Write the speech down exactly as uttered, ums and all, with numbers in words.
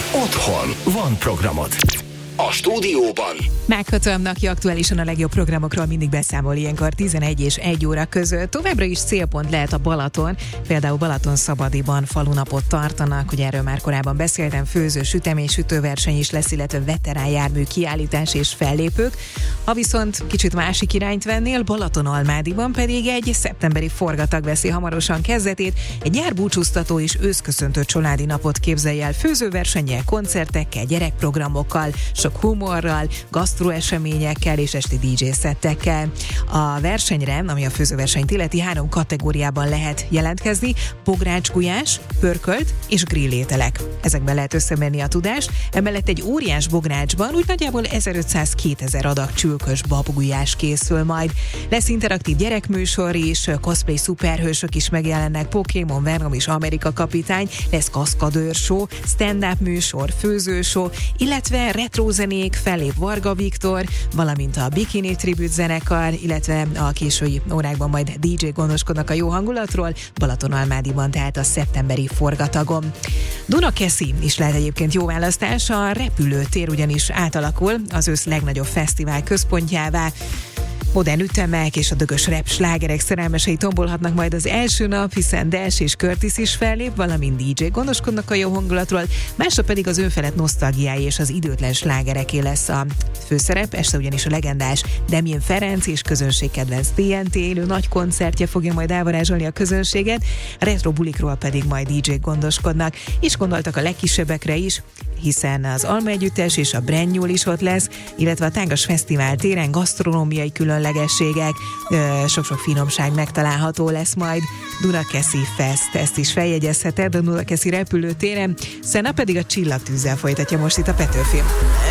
Otthon van programod. A stúdióban Meghatalom, aki aktuálisan a legjobb programokról mindig beszámol ilyenkor tizenegy és egy óra között. Továbbra is célpont lehet a Balaton, például Balatonszabadiban falunapot tartanak, hogy erről már korábban beszéltem, főző, sütemény, sütőverseny is lesz, illetve veterán jármű kiállítás és fellépők. Ha viszont kicsit másik irányt vennél, Balatonalmádiban pedig egy szeptemberi forgatag veszi hamarosan kezdetét, egy nyárbúcsúztató és őszköszöntő családi napot képzelj el főzőversennyel, koncertekkel, gyerekprogramokkal, sok humorral, gasztroeseményekkel és esti dé dzsé szettekkel. A versenyre, ami a főzőversenyt illeti, három kategóriában lehet jelentkezni: bográcsgulyás, pörkölt és grillételek. Ezekben lehet összemérni a tudást. Emellett egy óriás bográcsban úgy nagyjából ezerötszáz-kétezer adag csülkös babgulyás készül majd. Lesz interaktív gyerekműsor is, cosplay szuperhősök is megjelennek, Pokémon, Venom és Amerika kapitány, lesz kaszkadőrshow, stand-up műsor, főzőshow, illetve retrózenék, fellép Varga Viktor, valamint a Bikini Tribute zenekar, illetve a késői órákban majd dé dzsé gondoskodnak a jó hangulatról, Balatonalmádiban, tehát a szeptemberi forgatagon. Dunakeszi is lehet egyébként jó választás, a repülőtér ugyanis átalakul az ősz legnagyobb fesztivál központjává. Modern ütemek és a dögös rap slágerek szerelmesei tombolhatnak majd az első nap, hiszen Dash és Curtis is fellép, valamint dé dzsé gondoskodnak a jó hangulatról, másnap pedig az önfelett nosztalgiái és az időtlen slágereké lesz a főszerep. Este ugyanis a legendás Damien Ferenc és közönségkedvenc té en té élő nagy koncertje fogja majd elvarázsolni a közönséget, a retro bulikról pedig majd dé dzsé gondoskodnak, és gondoltak a legkisebbekre is, hiszen az Alma Együttes és a Brand New is ott lesz, illetve a Tágas Fesztivál téren gasztronómiai különlegességek, sok-sok finomság megtalálható lesz majd. Dunakeszi Fest, ezt is feljegyezheted a Dunakeszi repülőtéren, Szena pedig a Csillagtűzzel folytatja most itt a Petőfi.